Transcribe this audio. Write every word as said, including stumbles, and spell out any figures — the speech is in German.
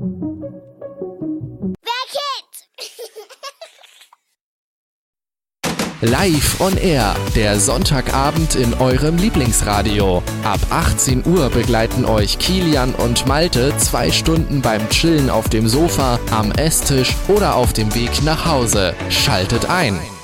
Live on Air, der Sonntagabend in eurem Lieblingsradio. Ab achtzehn Uhr begleiten euch Kilian und Malte zwei Stunden beim Chillen auf dem Sofa, am Esstisch oder auf dem Weg nach Hause. Schaltet ein!